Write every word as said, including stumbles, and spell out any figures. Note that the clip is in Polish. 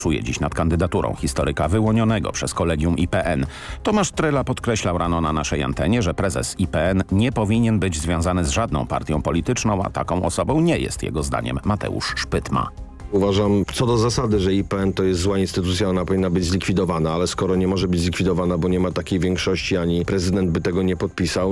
Pracuje dziś nad kandydaturą historyka wyłonionego przez Kolegium I P N. Tomasz Tryla podkreślał rano na naszej antenie, że prezes I P N nie powinien być związany z żadną partią polityczną, a taką osobą nie jest jego zdaniem Mateusz Szpytma. Uważam co do zasady, że I P N to jest zła instytucja, ona powinna być zlikwidowana, ale skoro nie może być zlikwidowana, bo nie ma takiej większości, ani prezydent by tego nie podpisał,